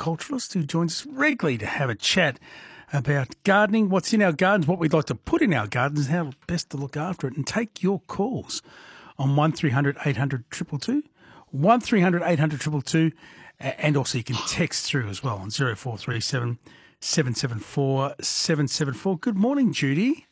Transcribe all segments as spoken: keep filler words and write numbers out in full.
horticulturalist who joins us regularly to have a chat about gardening, what's in our gardens, what we'd like to put in our gardens, how best to look after it, and take your calls on one three hundred eight hundred two two two, one three hundred eight hundred two two two, and also you can text through as well on zero four three seven seven seven four seven seven four. Good morning, Judy.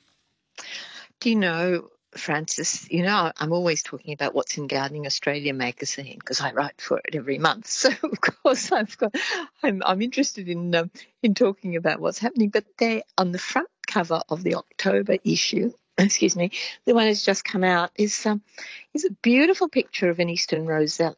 Do you know, Francis, you know, I'm always talking about what's in Gardening Australia magazine because I write for it every month. So, of course, I've got, I'm, I'm interested in um, in talking about what's happening. But they're on the front cover of the October issue, excuse me, the one that's just come out, is, um, is a beautiful picture of an eastern rosella.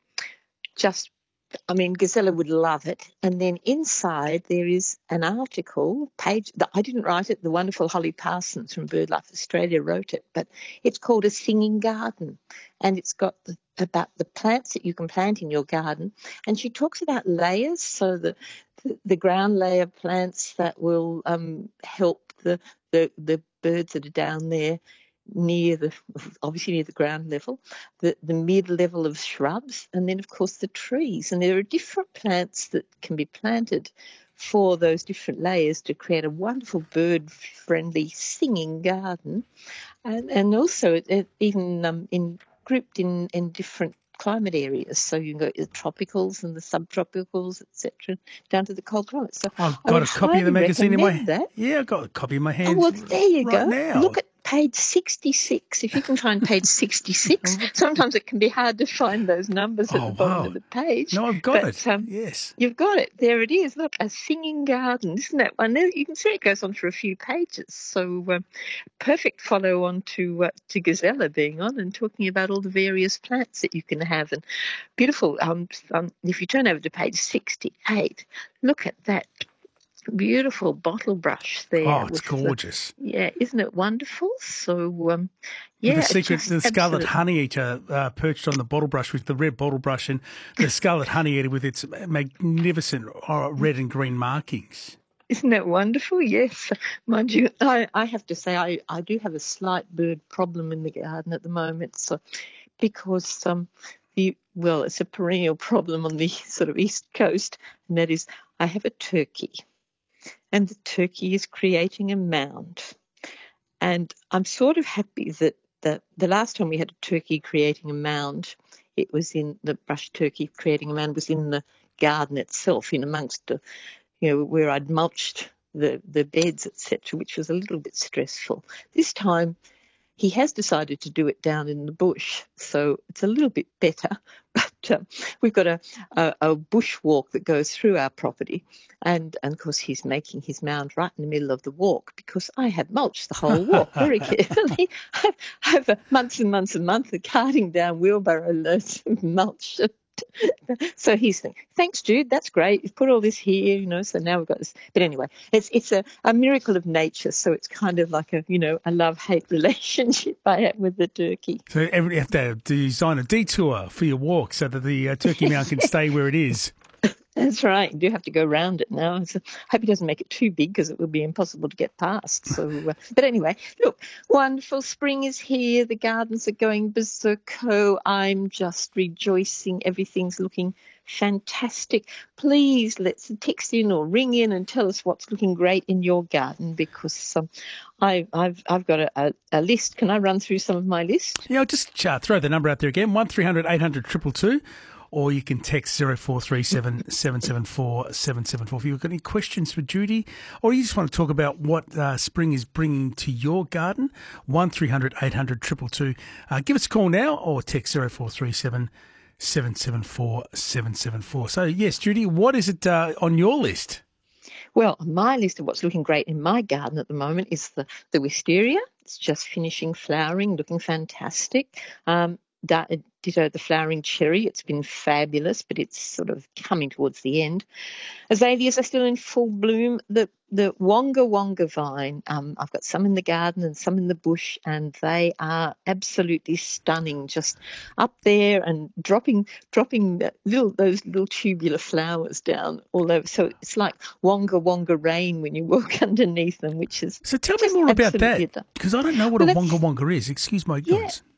Just I mean, Gazella would love it. And then inside there is an article, page, I didn't write it, the wonderful Holly Parsons from BirdLife Australia wrote it, but it's called A Singing Garden. And it's got the, about the plants that you can plant in your garden. And she talks about layers, so the, the, the ground layer plants that will um, help the, the, the birds that are down there near the, obviously near the ground level, the, the mid-level of shrubs, and then, of course, the trees. And there are different plants that can be planted for those different layers to create a wonderful bird-friendly singing garden. And, and also it, it even um, in, grouped in, in different climate areas, so you can go to the tropicals and the subtropicals, et cetera, down to the cold climates. So I've got a copy of the magazine in my that. Yeah, I've got a copy in my hand. Oh, well, there you right go. Now. Look at page sixty-six. If you can find page sixty-six, sometimes it can be hard to find those numbers at oh, the bottom wow. of the page. No, I've got but, it. Um, yes. You've got it. There it is. Look, A Singing Garden. Isn't that one? You can see it goes on for a few pages. So um, perfect follow on to, uh, to Gazella being on and talking about all the various plants that you can have. And beautiful. Um, um, if you turn over to page sixty-eight, look at that beautiful bottle brush there. Oh, it's gorgeous. The, yeah, isn't it wonderful? So, um, yeah. With the secret, the scarlet absolutely. honey eater uh, perched on the bottle brush with the red bottle brush, and the scarlet honey eater with its magnificent uh, red and green markings. Isn't that wonderful? Yes. Mind you, I, I have to say I, I do have a slight bird problem in the garden at the moment. So, because, um, the, well, it's a perennial problem on the sort of east coast, and that is I have a turkey. And the turkey is creating a mound. And I'm sort of happy that the, the last time we had a turkey creating a mound, it was in the brush turkey creating a mound was in the garden itself, in amongst the, you know, where I'd mulched the, the beds, et cetera, which was a little bit stressful. This time he has decided to do it down in the bush, so it's a little bit better. But um, we've got a, a, a bush walk that goes through our property, and, and of course he's making his mound right in the middle of the walk because I have mulched the whole walk very carefully. I have months and months and months of carting down wheelbarrow loads of mulch. So he's thinking, thanks, Jude, that's great. You've put all this here, you know, so now we've got this. But anyway, it's it's a, a miracle of nature, so it's kind of like a, you know, a love-hate relationship I have with the turkey. So every, you have to design a detour for your walk so that the uh, turkey mound can stay where it is. That's right. You do have to go round it now. So I hope he doesn't make it too big because it will be impossible to get past. So, uh, but anyway, look, wonderful. Spring is here. The gardens are going berserko. I'm just rejoicing. Everything's looking fantastic. Please let's text in or ring in and tell us what's looking great in your garden because um, I, I've I've got a, a, a list. Can I run through some of my list? Yeah, I'll just uh, throw the number out there again, one three hundred eight hundred two two two. Or you can text zero four three seven seven seven four seven seven four. If you've got any questions for Judy, or you just want to talk about what uh, spring is bringing to your garden, one three hundred eight hundred two two two. Uh, give us a call now or text zero four three seven seven seven four seven seven four. So, yes, Judy, what is it uh, on your list? Well, my list of what's looking great in my garden at the moment is the, the wisteria. It's just finishing flowering, looking fantastic. Um, Ditto the flowering cherry. It's been fabulous, but it's sort of coming towards the end. Azaleas are still in full bloom. The the Wonga Wonga vine, um, I've got some in the garden and some in the bush, and they are absolutely stunning, just up there and dropping dropping little those little tubular flowers down all over. So it's like Wonga Wonga rain when you walk underneath them, which is so. Tell me more about that, done. because I don't know what well, a Wonga Wonga is. Excuse my ignorance. Yeah.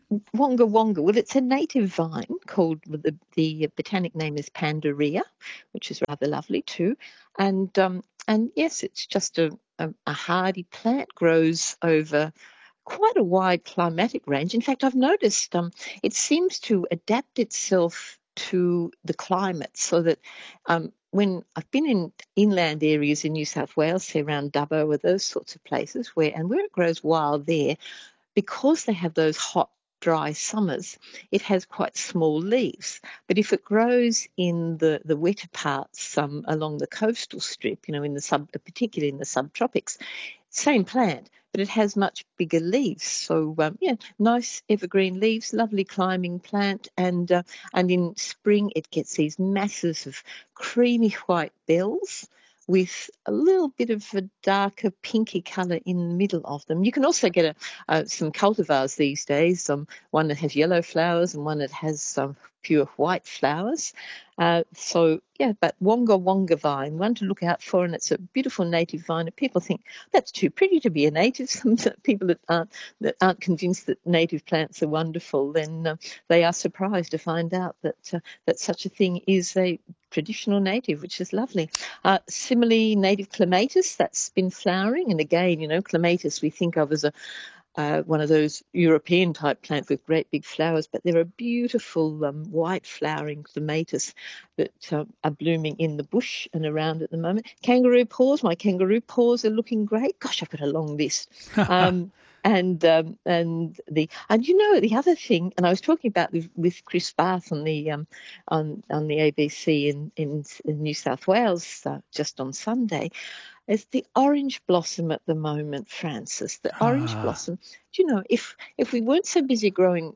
Wonga Wonga. Well, it's a native vine called, the, the botanic name is Pandaria, which is rather lovely too. And um, and yes, it's just a, a, a hardy plant, grows over quite a wide climatic range. In fact, I've noticed um, it seems to adapt itself to the climate, so that um, when I've been in inland areas in New South Wales, say around Dubbo or those sorts of places, where and where it grows wild there, because they have those hot, dry summers, it has quite small leaves. But if it grows in the, the wetter parts um, along the coastal strip, you know, in the sub, particularly in the subtropics, same plant, but it has much bigger leaves. So um, yeah, nice evergreen leaves, lovely climbing plant, and uh, and in spring it gets these masses of creamy white bells with a little bit of a darker pinky colour in the middle of them. You can also get a, uh, some cultivars these days, um, one that has yellow flowers and one that has some um, pure white flowers. Uh, so, yeah, but Wonga Wonga vine, one to look out for, and it's a beautiful native vine. And people think that's too pretty to be a native. Some people that aren't, that aren't convinced that native plants are wonderful, then uh, they are surprised to find out that uh, that such a thing is a traditional native, which is lovely. Uh, similarly, native clematis, that's been flowering. And again, you know, clematis we think of as a Uh, one of those European type plants with great big flowers, but there are beautiful um, white flowering clematis that um, are blooming in the bush and around at the moment. Kangaroo paws, my kangaroo paws are looking great. Gosh, I've got a long list. Um, and um, and the and you know the other thing, and I was talking about with, with Chris Bath on the um, on on the A B C in in, in New South Wales uh, just on Sunday. It's the orange blossom at the moment, Francis. The orange Ah. blossom. Do you know, if if we weren't so busy growing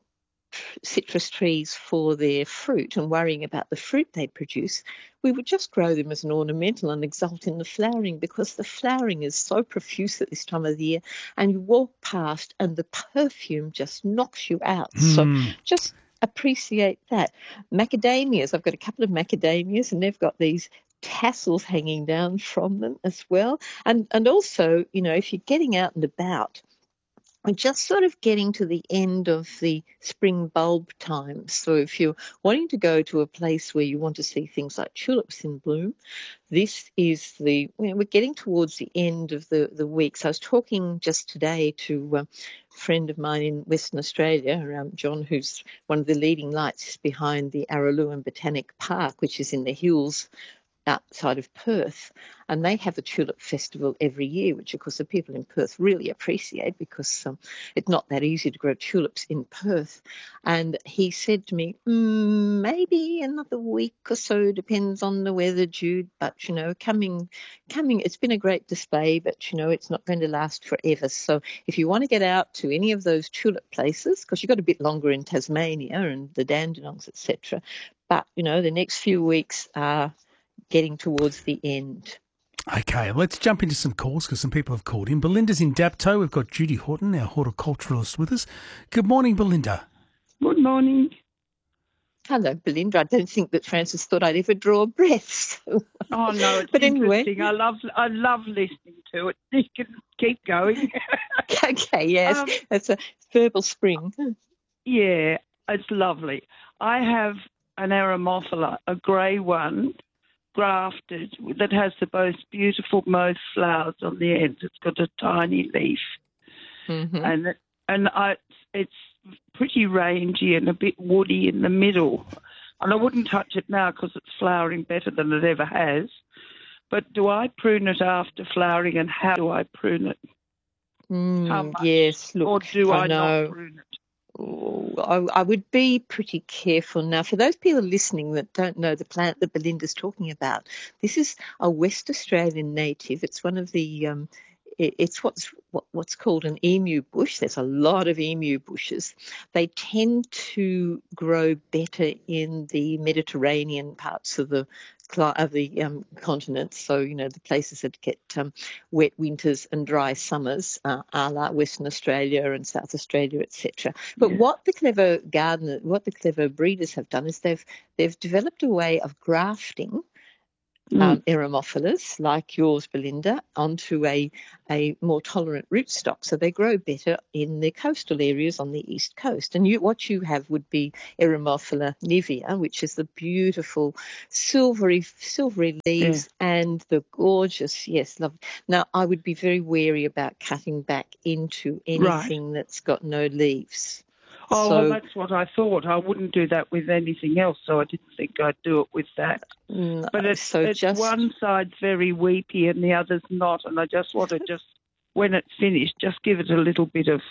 citrus trees for their fruit and worrying about the fruit they produce, we would just grow them as an ornamental and exult in the flowering, because the flowering is so profuse at this time of the year, and you walk past and the perfume just knocks you out. Mm. So just appreciate that. Macadamias, I've got a couple of macadamias, and they've got these tassels hanging down from them as well. And and also, you know, if you're getting out and about, we're just sort of getting to the end of the spring bulb time. So if you're wanting to go to a place where you want to see things like tulips in bloom, this is the, you know, we're getting towards the end of the, the week. So I was talking just today to a friend of mine in Western Australia, um, John, who's one of the leading lights behind the Araluen Botanic Park, which is in the hills outside of Perth, and they have a tulip festival every year, which of course the people in Perth really appreciate, because um, it's not that easy to grow tulips in Perth. And he said to me, mm, maybe another week or so, depends on the weather, Jude, but you know, coming coming it's been a great display, but you know, it's not going to last forever. So if you want to get out to any of those tulip places, because you've got a bit longer in Tasmania and the Dandenongs, et cetera, but you know, the next few weeks are getting towards the end. Okay, let's jump into some calls, because some people have called in. Belinda's in Dapto. We've got Judy Horton, our horticulturalist, with us. Good morning, Belinda. Good morning. Hello, Belinda. I don't think that Francis thought I'd ever draw a breath. So. Oh no, it's but interesting. Anyway. I love I love listening to it. You can keep going. Okay, yes, um, that's a verbal spring. Yeah, it's lovely. I have an Aromophila, a grey one, grafted, that has the most beautiful most flowers on the end. It's got a tiny leaf, mm-hmm. and and I it's pretty rangy and a bit woody in the middle. And I wouldn't touch it now because it's flowering better than it ever has. But do I prune it after flowering, and how do I prune it? Mm, how much? Yes, look, or do I, I know. not prune it? I, I would be pretty careful. Now, for those people listening that don't know the plant that Belinda's talking about, this is a West Australian native. It's one of the, um, it, it's what's what, what's called an emu bush. There's a lot of emu bushes. They tend to grow better in the Mediterranean parts of the of the um, continent, so you know the places that get um, wet winters and dry summers, uh, a la Western Australia and South Australia, et cetera. But Yeah. what the clever gardener, what the clever breeders have done is they've they've developed a way of grafting um, eremophilas like yours, Belinda, onto a, a more tolerant rootstock. So they grow better in the coastal areas on the east coast. And you, what you have would be Eremophila nivea, which is the beautiful silvery silvery leaves Yeah. and the gorgeous, yes, lovely. Now, I would be very wary about cutting back into anything Right. that's got no leaves. Oh, So, well, that's what I thought. I wouldn't do that with anything else, so I didn't think I'd do it with that. no, But it's, so it's just one side's very weepy and the other's not, and I just want to just, when it's finished, just give it a little bit of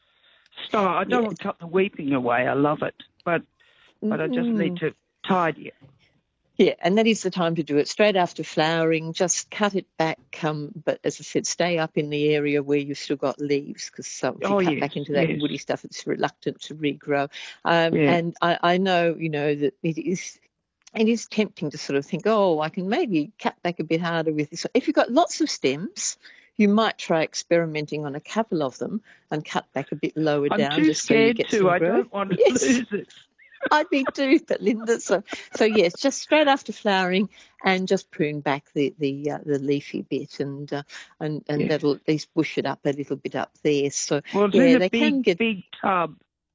style. I don't Yeah. want to cut the weeping away. I love it, but but I just need Mm. to tidy it. Yeah, and that is the time to do it straight after flowering. Just cut it back, um, but as I said, stay up in the area where you've still got leaves, because um, if you Oh, cut yes, back into that yes. woody stuff, it's reluctant to regrow. Um, Yeah. and I, I know, you know, that it is it is tempting to sort of think, oh, I can maybe cut back a bit harder with this. If you've got lots of stems, you might try experimenting on a couple of them and cut back a bit lower I'm down, too just so you scared get to. some I growth. don't want to Yes. lose it. I'd be too, but Linda. So, so yes, just straight after flowering, and just prune back the the uh, the leafy bit, and uh, and and Yes. that'll at least bush it up a little bit up there. So Well, it's yeah, in a they big, can get. big tub.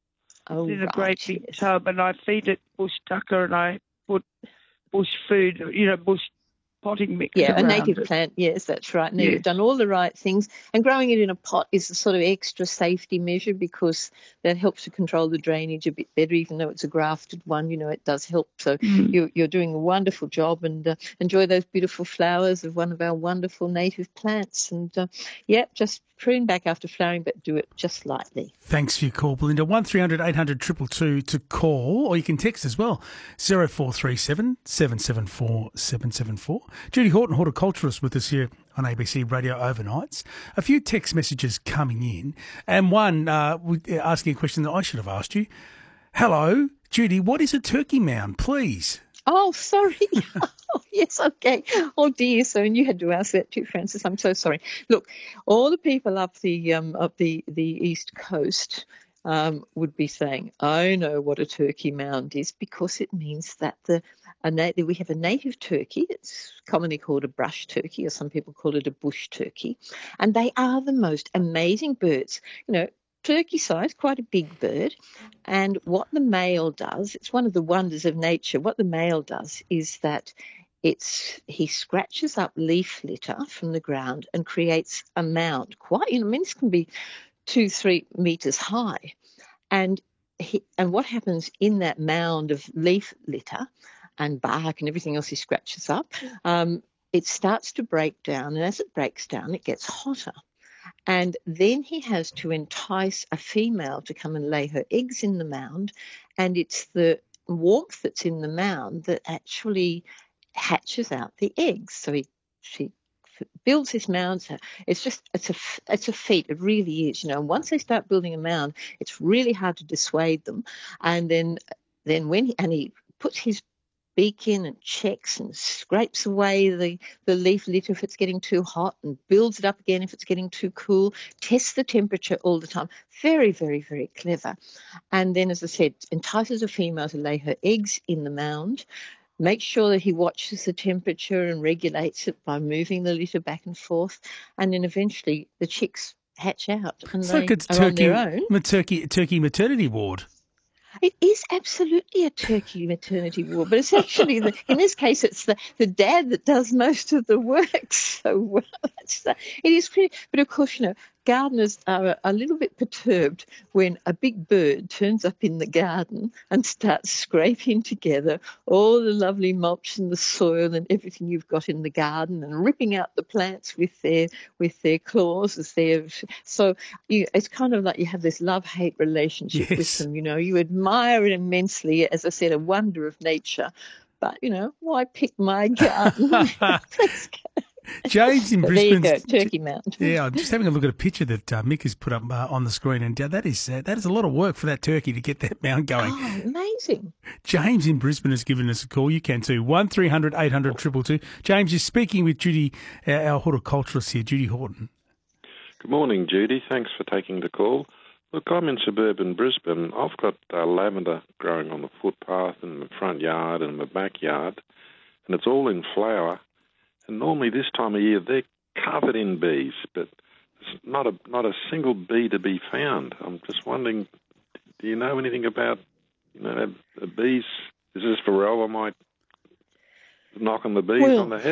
Oh, It's in a right, great big yes. tub, and I feed it bush tucker, and I put bush food, you know, bush potting mix Yeah, a around native it. plant. Yes, that's right. No, Yes. you've done all the right things. And growing it in a pot is a sort of extra safety measure, because that helps to control the drainage a bit better, even though it's a grafted one. You know, it does help. So Mm. you're, you're doing a wonderful job, and uh, enjoy those beautiful flowers of one of our wonderful native plants. And, uh, yeah, just prune back after flowering, but do it just lightly. Thanks for your call, Belinda. one three hundred eight hundred two two two to call, or you can text as well, zero four three seven seven seven four seven seven four. Judy Horton, horticulturist, with us here on A B C Radio Overnights. A few text messages coming in, and one uh, asking a question that I should have asked you. Hello, Judy, what is a turkey mound, please? Oh, sorry. Oh, yes, okay. Oh, dear. So, and you had to ask that too, Francis. I'm so sorry. Look, all the people up the um, up the, the East Coast um, would be saying, I know what a turkey mound is, because it means that the a na- we have a native turkey. It's commonly called a brush turkey, or some people call it a bush turkey. And they are the most amazing birds. You know, turkey size, quite a big bird. And what the male does, it's one of the wonders of nature. What the male does is that it's he scratches up leaf litter from the ground and creates a mound. Quite, you know, I mean, this can be two, three meters high. And he, and what happens in that mound of leaf litter and bark and everything else he scratches up, um, it starts to break down. And as it breaks down, it gets hotter. And then he has to entice a female to come and lay her eggs in the mound. And it's the warmth that's in the mound that actually hatches out the eggs. So he, she builds his mounds. It's just, it's a, it's a feat. It really is, you know. And once they start building a mound, it's really hard to dissuade them. And then, then when he, and he puts his beak in and checks and scrapes away the, the leaf litter if it's getting too hot, and builds it up again if it's getting too cool, tests the temperature all the time. Very, very, very clever. And then, as I said, entices a female to lay her eggs in the mound, makes sure that he watches the temperature and regulates it by moving the litter back and forth, and then eventually the chicks hatch out and It's they like it's are turkey, on their own. ma- turkey, turkey maternity ward. It is absolutely a turkey maternity ward, but it's actually, the, in this case, it's the, the dad that does most of the work. So well, that's the, it is pretty. But of course, you know, gardeners are a little bit perturbed when a big bird turns up in the garden and starts scraping together all the lovely mulch and the soil and everything you've got in the garden, and ripping out the plants with their with their claws as they're. So you, it's kind of like you have this love-hate relationship Yes. with them. You know, you admire it immensely. As I said, a wonder of nature. But, you know, why pick my garden? Let's go. James in So there you Brisbane. go, Turkey Mound. Yeah, I'm just having a look at a picture that uh, Mick has put up uh, on the screen, and uh, that is uh, that is a lot of work for that turkey to get that mound going. Oh, amazing. James in Brisbane has given us a call. You can too. one three hundred eight hundred two two two. James, you're speaking with Judy, uh, our horticulturist here, Judy Horton. Good morning, Judy. Thanks for taking the call. Look, I'm in suburban Brisbane. I've got uh, lavender growing on the footpath in the front yard and the backyard, and it's all in flower. And normally this time of year they're covered in bees, but there's not a not a single bee to be found. I'm just wondering, do you know anything about, you know, the bees? Is this varroa mite knocking the bees Well, on the head?